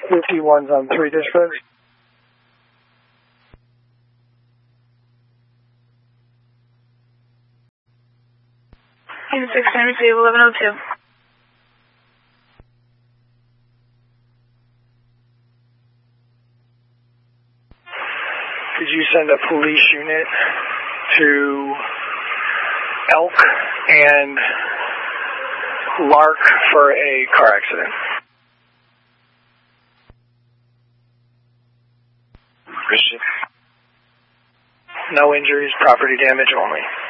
51's on 3 dispatch. Unit 6, can receive 1102. Did you send a police unit to Elk and Lark for a car accident? Christian? No injuries, property damage only.